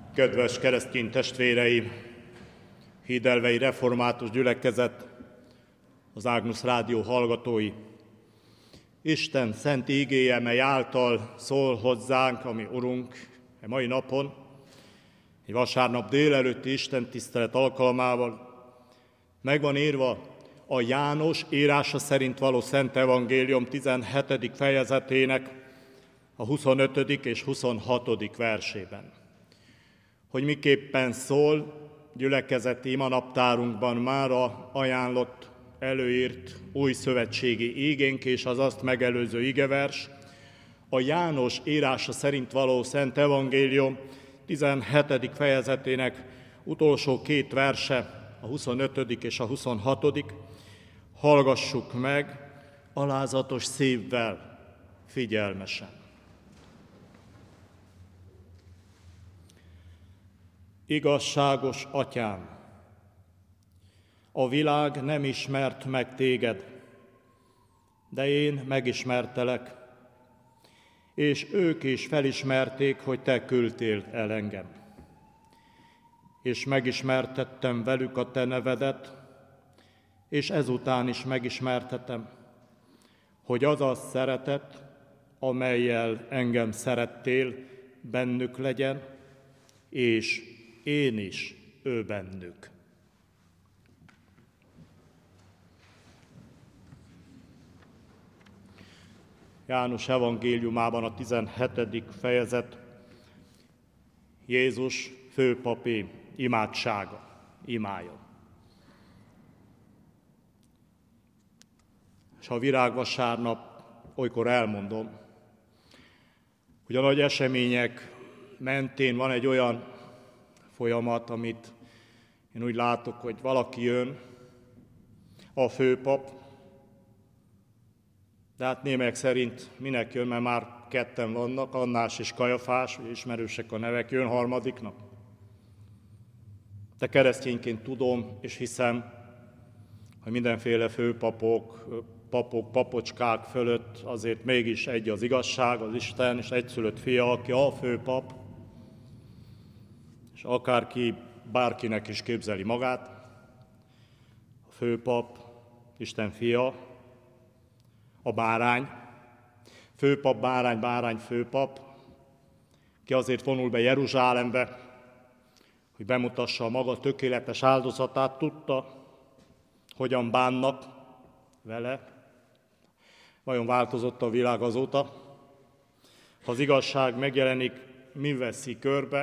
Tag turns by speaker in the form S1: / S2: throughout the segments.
S1: Kedves keresztény testvéreim, Hídelvei Református Gyülekezet, az Ágnusz Rádió hallgatói! Isten szent ígéje, mely által szól hozzánk, ami Urunk, a mai napon, egy vasárnap délelőtti istentisztelet alkalmával meg van írva a János írása szerint való Szent Evangélium 17. fejezetének a 25. és 26. versében. Hogy miképpen szól gyülekezeti imanaptárunkban mára ajánlott, előírt új szövetségi ígénk és az azt megelőző igevers, a János írása szerint való Szent Evangélium 17. fejezetének utolsó két verse, a 25. és a 26. Hallgassuk meg alázatos szívvel, figyelmesen. Igazságos Atyám, a világ nem ismert meg téged, de én megismertelek, és ők is felismerték, hogy te küldtél el engem. És megismertettem velük a te nevedet, és ezután is megismertetem, hogy az a szeretet, amellyel engem szerettél, bennük legyen, és én is ő bennük. János evangéliumában a 17. fejezet Jézus főpapi imádsága, imája. És a virágvasárnap olykor elmondom, hogy a nagy események mentén van egy olyan folyamat, amit én úgy látok, hogy valaki jön, a főpap, de hát némelyek szerint minek jön, mert már ketten vannak, Annás és Kajafás, hogy ismerősek a nevek, jön harmadiknak. De keresztényként tudom és hiszem, hogy mindenféle főpapok, papocskák fölött azért mégis egy az igazság, az Isten, és egyszülött fia, aki a főpap, és akárki, bárkinek is képzeli magát, a főpap, Isten fia, a bárány, főpap, bárány, főpap, ki azért vonul be Jeruzsálembe, hogy bemutassa a maga tökéletes áldozatát, tudta, hogyan bánnak vele. Vajon változott a világ azóta? Ha az igazság megjelenik, mi veszi körbe?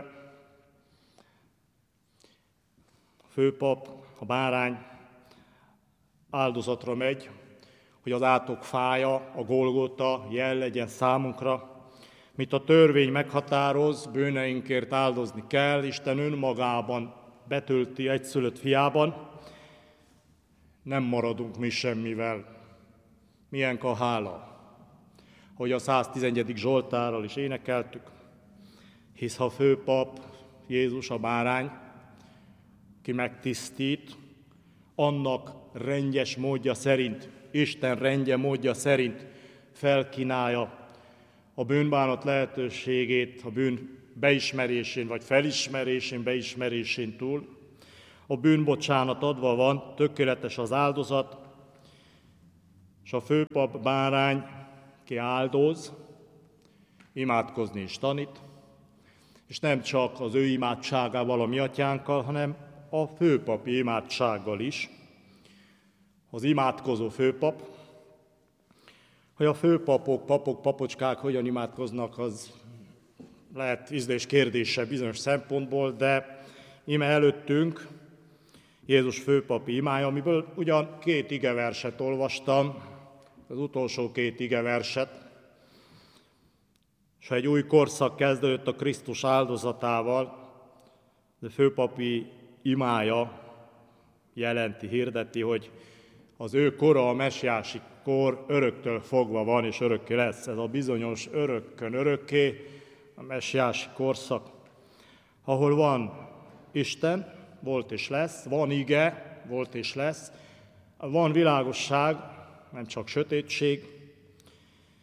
S1: A főpap, a bárány áldozatra megy, hogy az átok fája, a Golgota jel legyen számunkra, mit a törvény meghatároz, bűneinkért áldozni kell, Isten önmagában betölti egyszülött fiában, nem maradunk mi semmivel. Milyen a hála, hogy a 111. Zsoltárral is énekeltük, hisz ha főpap, Jézus a bárány, ki megtisztít, annak rendjes módja szerint, Isten rendje módja szerint felkínálja a bűnbánat lehetőségét, a bűn beismerésén vagy felismerésén, beismerésén túl. A bűnbocsánat adva van, tökéletes az áldozat, és a főpap bárány, ki áldoz, imádkozni is tanít, és nem csak az ő imádságával, a mi atyánkkal, hanem a főpapi imádsággal is. Az imádkozó főpap, hogy a főpapok, papocskák hogyan imádkoznak, az lehet ízlés kérdése bizonyos szempontból, de íme előttünk Jézus főpapi imája, amiből ugyan 2 igeverset olvastam, az utolsó 2 igeverset, és ha egy új korszak kezdődött a Krisztus áldozatával, de főpapi imája jelenti, hirdeti, hogy az ő kora, a messiási kor öröktől fogva van, és örökké lesz. Ez a bizonyos örökkön örökké, a messiási korszak, ahol van Isten, volt és lesz, van ige, volt és lesz, van világosság, nem csak sötétség,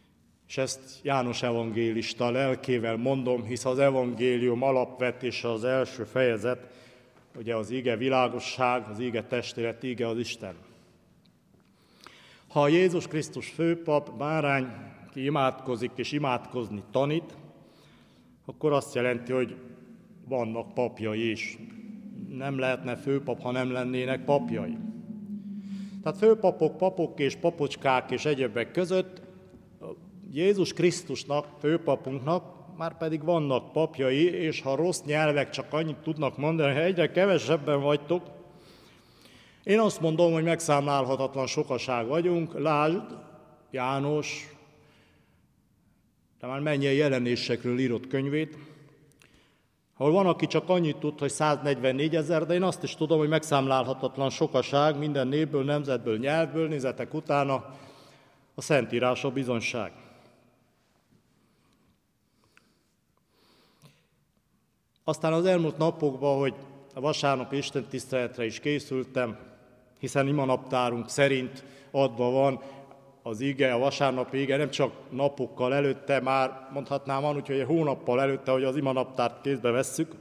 S1: És ezt János evangélista lelkével mondom, hisz az evangélium alapvetése az első fejezet, ugye az ige világosság, az ige testület, ige az Isten. Ha Jézus Krisztus főpap, bárány, ki imádkozik és imádkozni tanít, akkor azt jelenti, hogy vannak papjai is. Nem lehetne főpap, ha nem lennének papjai. Tehát főpapok, papok és papocskák és egyebek között Jézus Krisztusnak, főpapunknak már pedig vannak papjai, és ha rossz nyelvek csak annyit tudnak mondani, ha egyre kevesebben vagytok, én azt mondom, hogy megszámlálhatatlan sokaság vagyunk, lásd János, de már mennyei jelenésekről írott könyvét, ahol van, aki csak annyit tud, hogy 144 000, de én azt is tudom, hogy megszámlálhatatlan sokaság, minden népből, nemzetből, nyelvből, nézetek utána, a Szentírás a bizonyság. Aztán az elmúlt napokban, hogy a vasárnapi istentiszteletre is készültem, hiszen imanaptárunk szerint adva van az ige, a vasárnapi ige, nem csak napokkal előtte, már mondhatnám van, úgyhogy egy hónappal előtte, hogy az imanaptárt kézbe vesszük.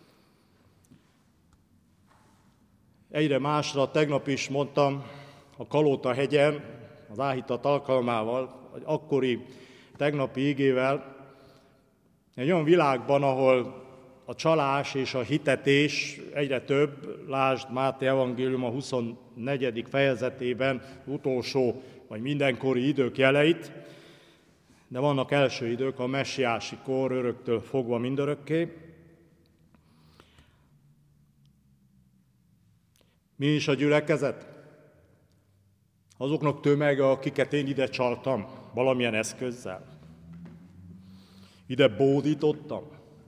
S1: Egyre másra, tegnap is mondtam a Kalóta-hegyen, az áhítat alkalmával, vagy akkori tegnapi igével, egy olyan világban, ahol a csalás és a hitetés egyre több, lásd Máté evangélium a 24. fejezetében utolsó vagy mindenkori idők jeleit, de vannak első idők, a messiási kor öröktől fogva mindörökké. Mi is a gyülekezet? Azoknak tömege, akiket én ide csaltam valamilyen eszközzel. Ide bódítottam.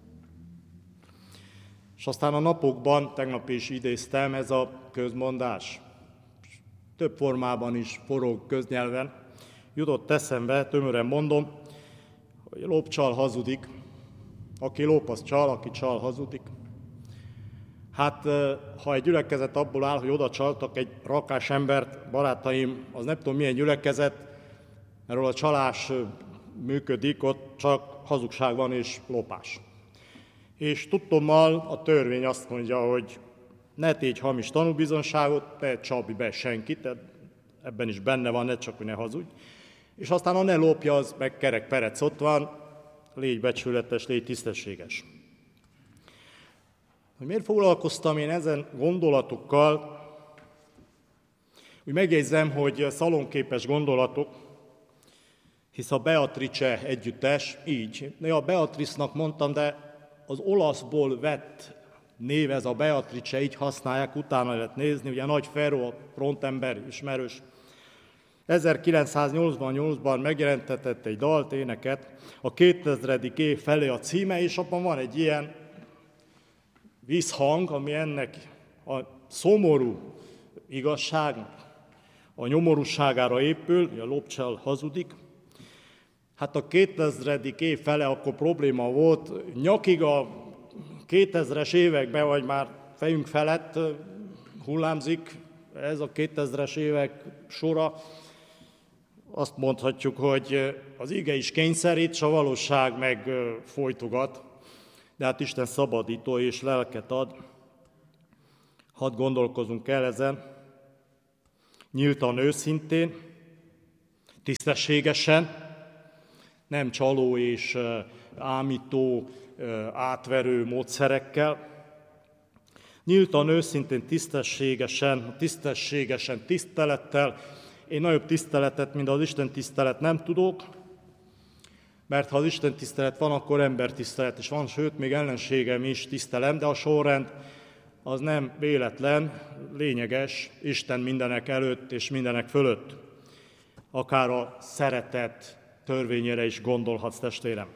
S1: És aztán a napokban, tegnap is idéztem, ez a közmondás. Több formában is forog köznyelven. Jutott eszembe, tömören mondom, hogy lop, csal, hazudik. Aki lop, az csal, aki csal, hazudik. Hát, ha egy gyülekezet abból áll, hogy oda csaltak egy rakás embert, barátaim, az nem tudom milyen gyülekezet, mert a csalás működik, ott csak hazugság van és lopás. És tudtommal a törvény azt mondja, hogy ne tégy hamis tanúbizonyságot, ne csapj be senkit, ebben is benne van, ne csak, hogy ne hazudj. És aztán a ne lopja, az meg kerek perec ott van, légy becsületes, légy tisztességes. Hogy miért foglalkoztam én ezen gondolatokkal? Úgy megjegyzem, hogy szalonképes gondolatok, hisz a Beatrice együttes, így. A Beatrice-nak mondtam, de az olaszból vett név, ez a Beatrice, így használják, utána lehet nézni, ugye Nagy Feró, a frontember, ismerős. 1988-ban megjelentetett egy dalt, éneket, a 2000. év felé a címe, és abban van egy ilyen visszhang, ami ennek a szomorú igazságnak, a nyomorúságára épül, a lop, csal, hazudik. Hát a 2000. év fele akkor probléma volt, nyakig a 2000-es években, vagy már fejünk felett hullámzik ez a 2000-es évek sora. Azt mondhatjuk, hogy az ige is kényszerít, és a valóság meg folytogat, de hát Isten szabadító és lelket ad. Hadd gondolkozunk el ezen, nyíltan, őszintén, tisztességesen, nem csaló és ámító, átverő módszerekkel. Nyíltan, őszintén, tisztességesen tisztelettel. Én nagyobb tiszteletet, mint az Isten tisztelet nem tudok, mert ha az Isten tisztelet van, akkor embertisztelet is van, sőt, még ellenségem is tisztelem, de a sorrend az nem véletlen, lényeges, Isten mindenek előtt és mindenek fölött. Akár a szeretet törvényére is gondolhatsz, testvérem.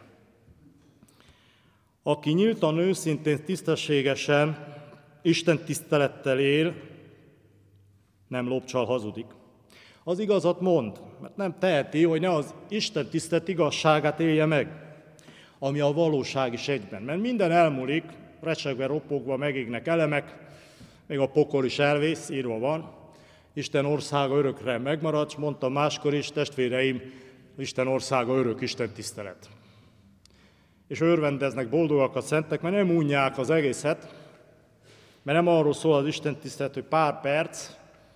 S1: Aki nyíltan, őszintén, tisztességesen, Isten tisztelettel él, nem lop, csal, hazudik. Az igazat mond, mert nem teheti, hogy ne az Isten tisztelet igazságát élje meg, ami a valóság is egyben. Mert minden elmúlik, recsegve, ropogva megégnek elemek, még a pokol is elvész, írva van. Isten országa örökre megmarad, és mondtam máskor is, testvéreim, Isten országa örök Isten tisztelet. És örvendeznek, boldogak a szentek, mert nem unják az egészet, mert nem arról szól az Isten tisztelet, hogy pár perc,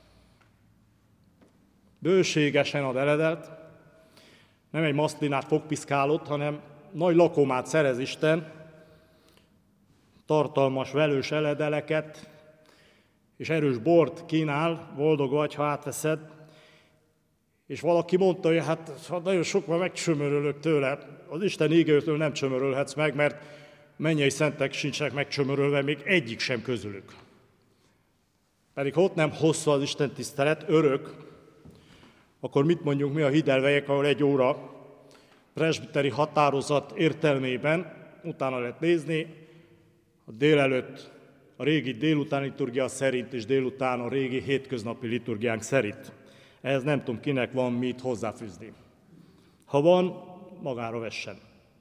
S1: bőségesen ad eledelt, nem egy maszlinát fogpiszkálott, hanem nagy lakomát szerez Isten, tartalmas, velős eledeleket, és erős bort kínál, boldog vagy, ha átveszed. És valaki mondta, hogy hát nagyon sok már megcsömörölök tőle. Az Isten ígéretől nem csömörölhetsz meg, mert mennyei szentek sincsenek megcsömörölve, még egyik sem közülük. Pedig ha ott nem hosszú az Isten tisztelet, örök, akkor mit mondjunk mi a hidelvejek, ahol 1 óra presbiteri határozat értelmében, utána lehet nézni, a délelőtt a régi délutáni liturgia szerint, és délután a régi hétköznapi liturgiánk szerint. Ehhez nem tudom, kinek van mit hozzáfűzni. Ha van, magára vessen.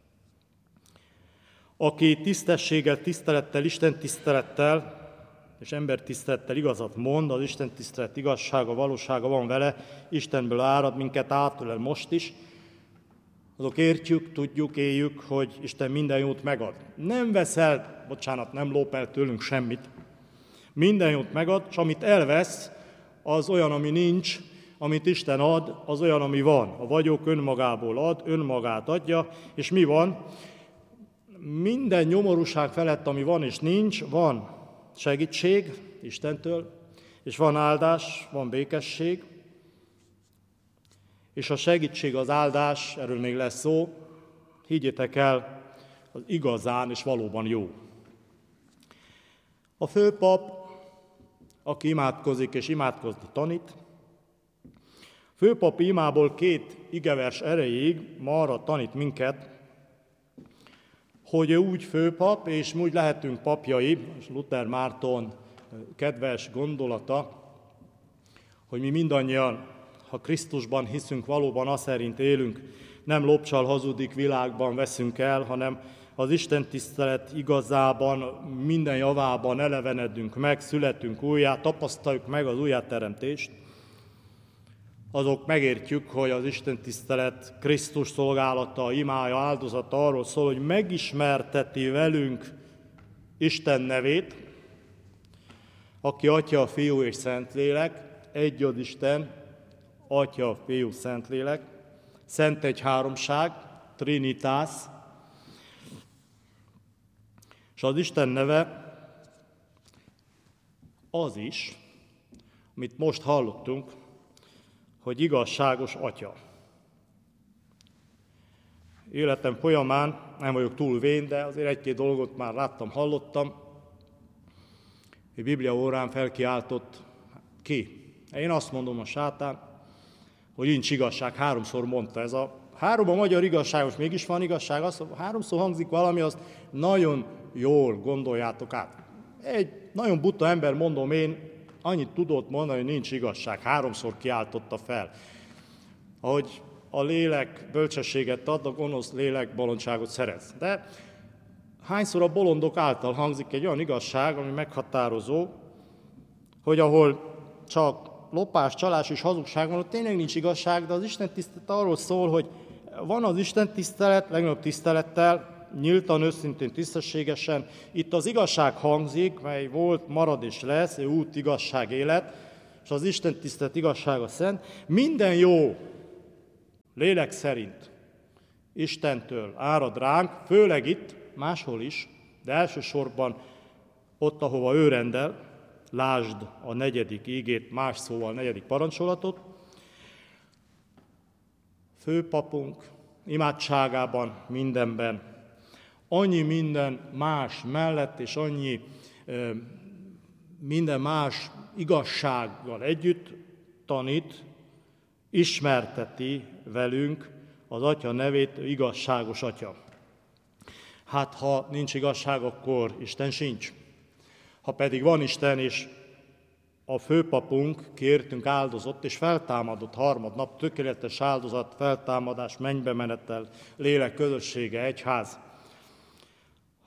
S1: Aki tisztességgel, tisztelettel, Isten tisztelettel és embertisztelettel igazat mond, az Isten tisztelet igazsága, valósága van vele, Istenből árad, minket átölel most is, azok értjük, tudjuk, éljük, hogy Isten minden jót megad. Nem vesz el, nem lop el tőlünk semmit. Minden jót megad, és amit elvesz, az olyan, ami nincs, amit Isten ad, az olyan, ami van. A vagyok önmagából ad, önmagát adja, és mi van? Minden nyomorúság felett, ami van és nincs, van segítség Istentől, és van áldás, van békesség, és a segítség, az áldás, erről még lesz szó, higgyétek el, az igazán és valóban jó. A főpap, aki imádkozik és imádkozni tanít, főpapi imából 2 igevers erejéig ma arra tanít minket, hogy ő úgy főpap, és mi úgy lehetünk papjai, és Luther Márton kedves gondolata, hogy mi mindannyian, ha Krisztusban hiszünk, valóban azt szerint élünk, nem lopcsal hazudik világban veszünk el, hanem az Isten tisztelet igazában, minden javában elevenedünk meg, születünk újjá, tapasztaljuk meg az újjáteremtést, azok megértjük, hogy az Isten tisztelet Krisztus szolgálata, imája, áldozata arról szól, hogy megismerteti velünk Isten nevét, aki Atya, Fiú és Szentlélek, egy az Isten, Atya, Fiú, Szentlélek, Szent Egyháromság, Trinitas, és az Isten neve az is, amit most hallottunk, hogy igazságos Atya. Életem folyamán nem vagyok túl vén, de azért 1-2 dolgot már láttam, hallottam. Egy Biblia órán felkiáltott ki. Én azt mondom a sátán, hogy nincs igazság, 3-szor mondta ez a 3 a magyar igazságos, mégis van igazság, azt 3-szor hangzik valami, azt nagyon jól gondoljátok át. Egy nagyon buta ember, mondom én, annyit tudott mondani, hogy nincs igazság, 3-szor kiáltotta fel. Ahogy a lélek bölcsességet ad, a gonosz lélek bolondságot szerez. De hányszor a bolondok által hangzik egy olyan igazság, ami meghatározó, hogy ahol csak lopás, csalás és hazugság van, ott tényleg nincs igazság, de az Isten tisztelet arról szól, hogy van az Isten tisztelet, legnagyobb tisztelettel, nyíltan, őszintén, tisztességesen. Itt az igazság hangzik, mely volt, marad és lesz, út, igazság, élet, és az Isten tisztelet igazsága szent. Minden jó lélek szerint Istentől árad ránk, főleg itt, máshol is, de elsősorban ott, ahova ő rendel, lásd a 4. ígét, más szóval 4. parancsolatot. Főpapunk imádságában, mindenben, annyi minden más mellett, és annyi minden más igazsággal együtt tanít, ismerteti velünk az Atya nevét, igazságos Atya. Hát, ha nincs igazság, akkor Isten sincs. Ha pedig van Isten, és a főpapunk, kértünk áldozott, és feltámadott harmadnap, tökéletes áldozat, feltámadás, mennybe menetel, lélek közössége, egyház.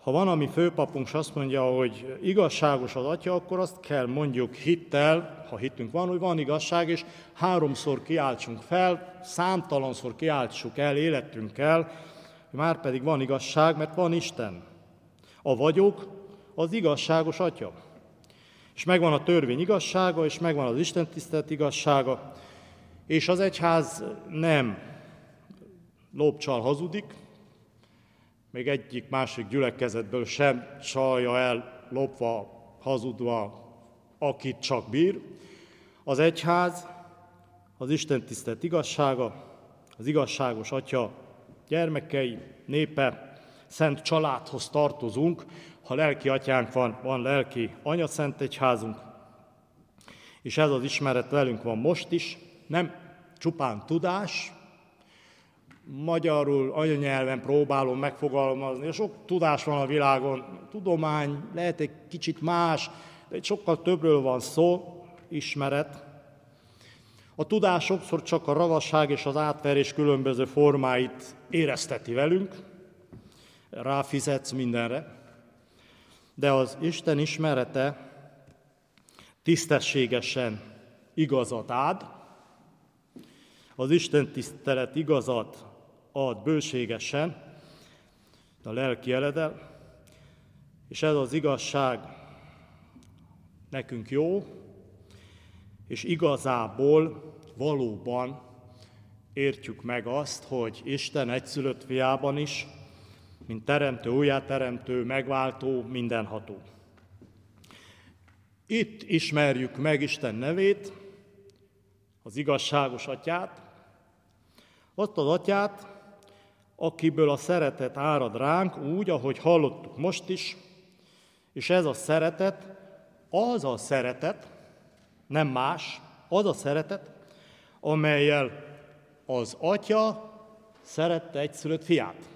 S1: Ha van, ami főpapunk, és azt mondja, hogy igazságos az Atya, akkor azt kell mondjuk hittel, ha hitünk van, hogy van igazság, és 3-szor kiáltsunk fel, számtalanszor kiáltsuk el életünkkel, márpedig van igazság, mert van Isten. A vagyok az igazságos Atya. És megvan a törvény igazsága, és megvan az Isten tisztelet igazsága, és az egyház nem lopcsal hazudik, még egyik másik gyülekezetből sem csalja el, lopva, hazudva, akit csak bír. Az egyház, az Isten tisztelet igazsága, az igazságos Atya gyermekei, népe, szent családhoz tartozunk. Ha lelki atyánk van lelki anyaszent egyházunk, és ez az ismeret velünk van most is, nem csupán tudás, magyarul anyanyelven próbálom megfogalmazni, sok tudás van a világon, tudomány lehet egy kicsit más, de sokkal többről van szó, ismeret. A tudás sokszor csak a ravasság és az átverés különböző formáit érezteti velünk, ráfizetsz mindenre, de az Isten ismerete tisztességesen igazat ad, az Isten tisztelet igazat ad bőségesen, a lelki eledel, és ez az igazság nekünk jó, és igazából valóban értjük meg azt, hogy Isten egyszülött fiában is, mint teremtő, újjáteremtő, megváltó, mindenható. Itt ismerjük meg Isten nevét, az igazságos Atyát, azt az Atyát, akiből a szeretet árad ránk, úgy, ahogy hallottuk most is, és ez a szeretet, az a szeretet, nem más, az a szeretet, amellyel az Atya szerette egyszülött fiát.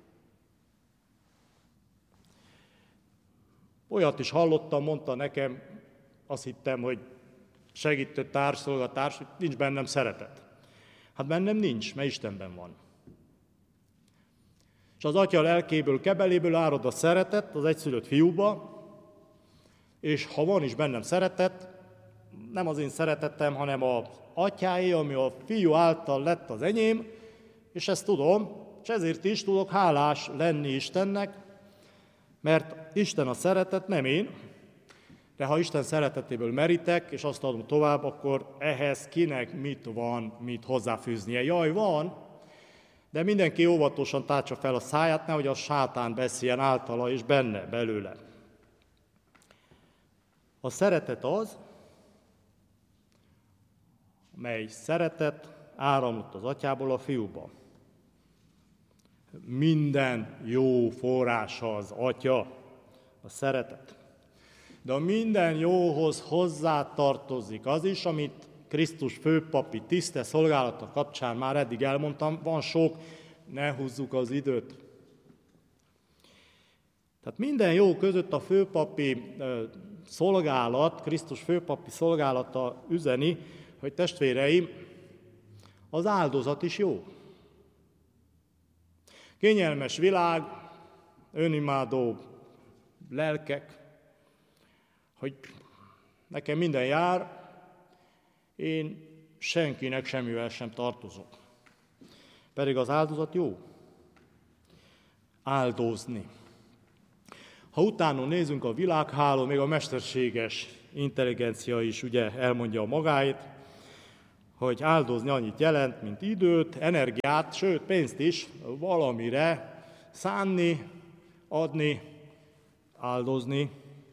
S1: Olyat is hallottam, mondta nekem, azt hittem, hogy segítő társszolgatárs, hogy nincs bennem szeretet. Hát bennem nincs, mert Istenben van. És az Atya lelkéből, kebeléből árad a szeretet az egyszülött fiúba, és ha van is bennem szeretet, nem az én szeretetem, hanem az Atyáé, ami a fiú által lett az enyém, és ezt tudom, és ezért is tudok hálás lenni Istennek, mert Isten a szeretet, nem én, de ha Isten szeretetéből merítek, és azt adom tovább, akkor ehhez kinek mit hozzáfűznie. Jaj, van, de mindenki óvatosan tártsa fel a száját, nehogy a sátán beszéljen általa és benne, belőle. A szeretet az, mely szeretet áramlott az Atyából a Fiúba. Minden jó forrása az Atya, a szeretet. De a minden jóhoz hozzátartozik az is, amit Krisztus főpapi tiszte szolgálata kapcsán már eddig elmondtam, van sok, ne húzzuk az időt. Tehát minden jó között a főpapi szolgálat, Krisztus főpapi szolgálata üzeni, hogy testvéreim, az áldozat is jó. Kényelmes világ, önimádó lelkek, hogy nekem minden jár, én senkinek semmivel sem tartozok. Pedig az áldozat jó. Áldozni. Ha utána nézünk a világháló, még a mesterséges intelligencia is ugye elmondja a magáét, hogy áldozni annyit jelent, mint időt, energiát, sőt pénzt is valamire szánni, adni, áldozni.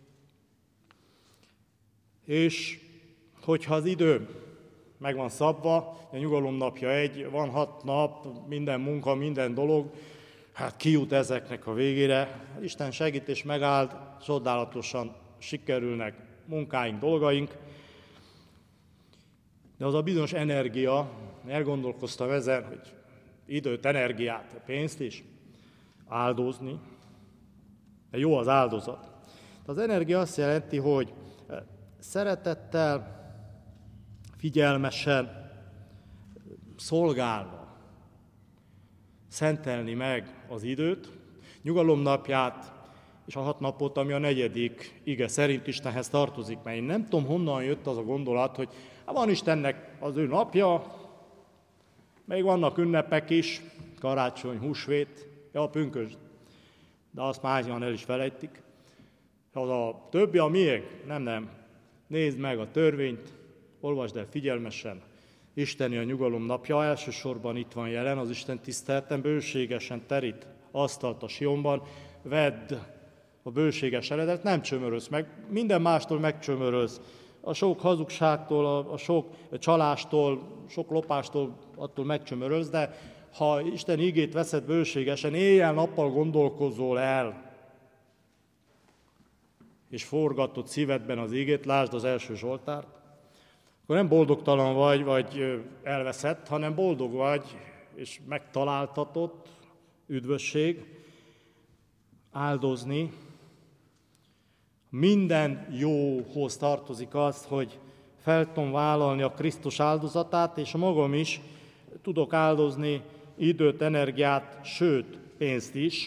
S1: És hogyha az idő meg van szabva, a nyugalom napja van 6 nap, minden munka, minden dolog, hát ki jut ezeknek a végére. Isten segít és megáld, csodálatosan sikerülnek munkáink, dolgaink. De az a bizonyos energia, elgondolkoztam ezen, hogy időt, energiát, pénzt is áldozni, de jó az áldozat. Az energia azt jelenti, hogy szeretettel, figyelmesen, szolgálva szentelni meg az időt, nyugalomnapját és a 6 napot, ami a 4. ige szerint Istenhez tartozik. Mert én nem tudom, honnan jött az a gondolat, hogy van Istennek az ő napja, még vannak ünnepek is, karácsony, húsvét, pünkösd, de azt másnyian el is felejtik. Az a többi a miénk? Nem. Nézd meg a törvényt, olvasd el figyelmesen. Isteni a nyugalom napja elsősorban itt van jelen, az Isten tiszteleten bőségesen terít asztalt a Sionban, vedd a bőséges eredet, nem csömörölsz meg, minden mástól megcsömörölsz. A sok hazugságtól, a sok csalástól, sok lopástól, attól megcsömörölsz, de ha Isten igét veszed bőségesen, éjjel-nappal gondolkozol el, és forgatod szívedben az igét, lásd az első Zsoltárt, akkor nem boldogtalan vagy elveszett, hanem boldog vagy, és megtaláltatod, üdvösség, áldozni. Minden jóhoz tartozik az, hogy fel tudom vállalni a Krisztus áldozatát, és magam is tudok áldozni időt, energiát, sőt, pénzt is.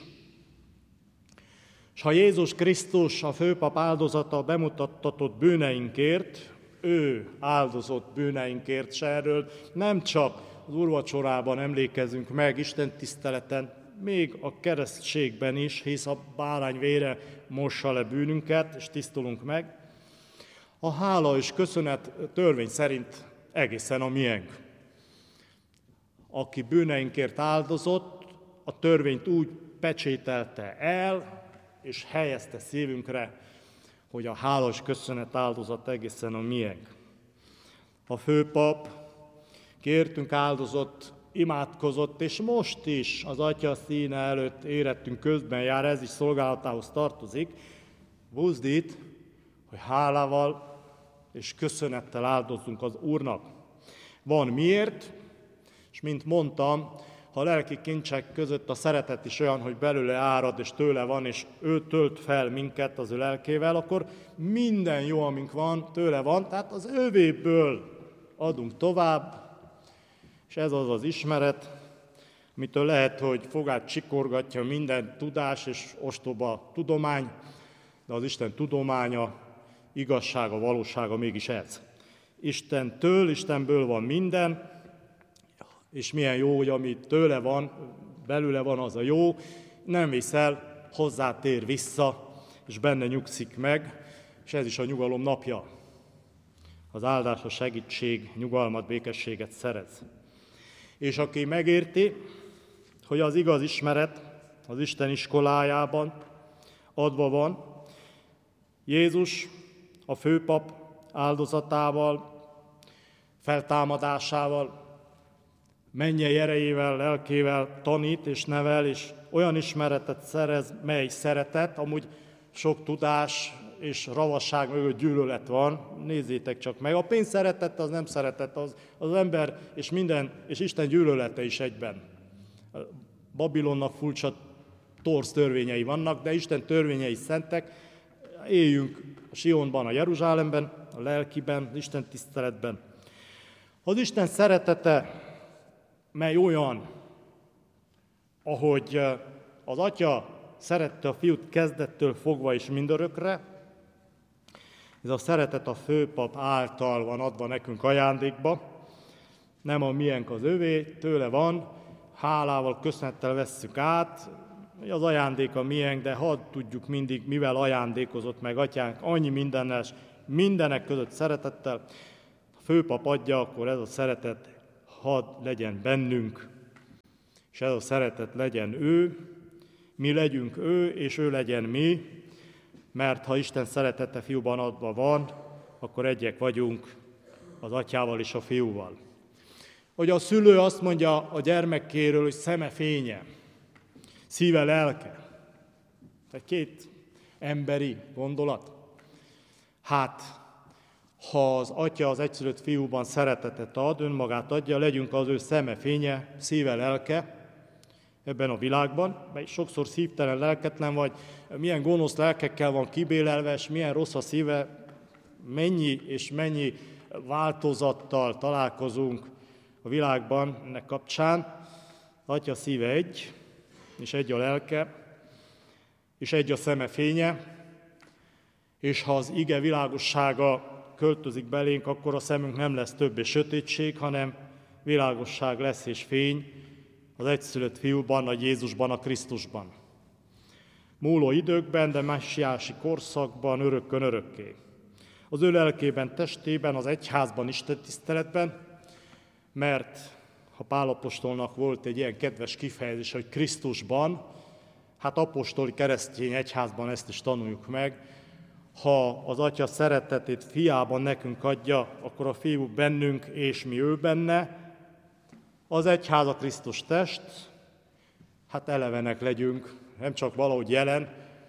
S1: És ha Jézus Krisztus, a főpap áldozata bemutattatott bűneinkért, ő áldozott bűneinkért, s erről nem csak az úrvacsorában emlékezünk meg, Isten tiszteleten, még a keresztségben is, hisz a bárány vére mossa le bűnünket, és tisztulunk meg. A hála és köszönet törvény szerint egészen a miénk. Aki bűneinkért áldozott, a törvényt úgy pecsételte el, és helyezte szívünkre, hogy a hála és köszönet áldozat egészen a miénk. A főpap kértünk, áldozott, imádkozott, és most is az Atya színe előtt érettünk közben jár, ez is szolgálatához tartozik, buzdít, hogy hálával és köszönettel áldozzunk az Úrnak. Van miért, és mint mondtam, ha a lelki kincsek között a szeretet is olyan, hogy belőle árad, és tőle van, és ő tölt fel minket az ő lelkével, akkor minden jó, amink van, tőle van, tehát az ővéből adunk tovább, és ez az az ismeret, amitől lehet, hogy fogát csikorgatja minden tudás és ostoba tudomány, de az Isten tudománya, igazsága, valósága mégis ez. Istentől, Istenből van minden, és milyen jó, hogy ami tőle van, belőle van, az a jó, nem viszel, hozzátér vissza, és benne nyugszik meg, és ez is a nyugalom napja. Az áldás, a segítség, nyugalmat, békességet szerez. És aki megérti, hogy az igaz ismeret az Isten iskolájában adva van, Jézus a főpap áldozatával, feltámadásával, mennyei erejével, lelkével tanít és nevel, és olyan ismeretet szerez, mely szeretet, amúgy sok tudás és ravasság mögött gyűlölet van, nézzétek csak meg. A pénz szeretete az nem szeretet, az ember és minden, és Isten gyűlölete is egyben. Babilonnak furcsa torz törvényei vannak, de Isten törvényei szentek. Éljünk a Sionban, a Jeruzsálemben, a lelkiben, Isten tiszteletben. Az Isten szeretete, mely olyan, ahogy az Atya szerette a Fiút kezdettől fogva és mindörökre, ez a szeretet a főpap által van adva nekünk ajándékba, nem a miénk az övé, tőle van, hálával, köszönettel vesszük át, az ajándék a miénk, de hadd tudjuk mindig, mivel ajándékozott meg Atyánk, annyi mindennel, mindenek között szeretettel. A főpap adja, akkor ez a szeretet hadd legyen bennünk, és ez a szeretet legyen ő, mi legyünk ő, és ő legyen mi, mert ha Isten szeretete Fiúban adva van, akkor egyek vagyunk az Atyával és a Fiúval. Hogy a szülő azt mondja a gyermekéről, hogy szeme fénye, szíve lelke. Tehát két emberi gondolat. Hát, ha az Atya az egyszülött Fiúban szeretetet ad, önmagát adja, legyünk az ő szeme fénye, szíve lelke ebben a világban, mely sokszor szívtelen, lelketlen vagy, milyen gonosz lelkekkel van kibélelve, és milyen rossz a szíve, mennyi és mennyi változattal találkozunk a világban ennek kapcsán. Atya szíve egy, és egy a lelke, és egy a szeme fénye, és ha az ige világossága költözik belénk, akkor a szemünk nem lesz többé sötétség, hanem világosság lesz és fény az egyszülött fiúban, a Jézusban, a Krisztusban. Múló időkben, de messiási korszakban, örökkön örökké. Az ő lelkében, testében, az egyházban, istentiszteletben, mert ha Pál apostolnak volt egy ilyen kedves kifejezés, hogy Krisztusban, hát apostoli keresztény egyházban ezt is tanuljuk meg, ha az Atya szeretetét fiában nekünk adja, akkor a fiú bennünk és mi ő benne, az egyház a Krisztus test, hát elevenek legyünk, nem csak valahogy jelen,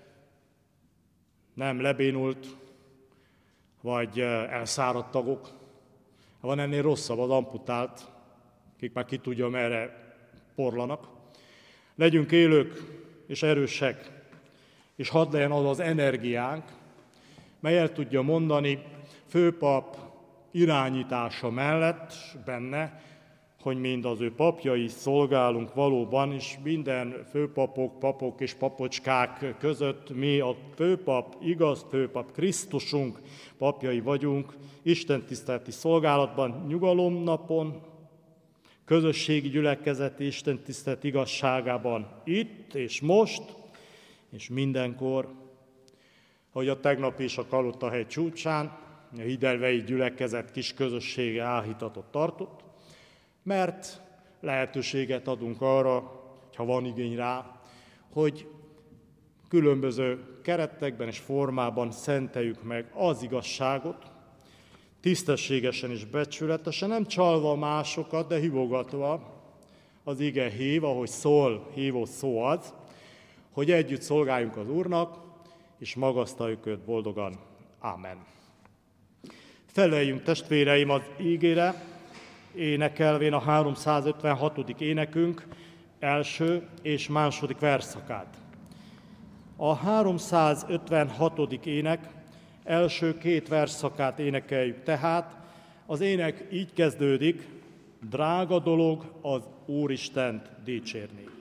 S1: nem lebénult, vagy elszáradt tagok. Van ennél rosszabb, az amputált, akik már ki tudja, merre porlanak. Legyünk élők és erősek, és hadd legyen az az energiánk, mely el tudja mondani főpap irányítása mellett benne, hogy mind az ő papjai szolgálunk valóban, és minden főpapok, papok és papocskák között mi a főpap, igaz főpap, Krisztusunk papjai vagyunk, istentiszteleti szolgálatban, nyugalomnapon, közösségi gyülekezeti istentisztelet igazságában, itt és most, és mindenkor, hogy a tegnap is a Kalotahely csúcsán, a Hidelvei gyülekezet kis közössége áhítatot tartott, mert lehetőséget adunk arra, ha van igény rá, hogy különböző keretekben és formában szenteljük meg az igazságot, tisztességesen és becsületesen, nem csalva másokat, de hívogatva, az ige hív, ahogy szól, hívó szó az, hogy együtt szolgáljunk az Úrnak, és magasztaljuk őt boldogan. Ámen. Feleljünk, testvéreim, az ígére, énekelvén a 356. énekünk első és második verszakát. A 356. ének első két verszakát énekeljük tehát. Az ének így kezdődik: drága dolog az Úristent dicsérni.